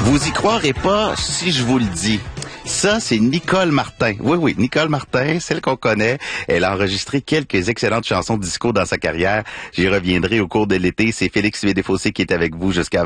Vous y croirez pas si je vous le dis. Ça, c'est Nicole Martin. Oui, Nicole Martin, celle qu'on connaît. Elle a enregistré quelques excellentes chansons disco dans sa carrière. J'y reviendrai au cours de l'été. C'est Félix Desfossés qui est avec vous jusqu'à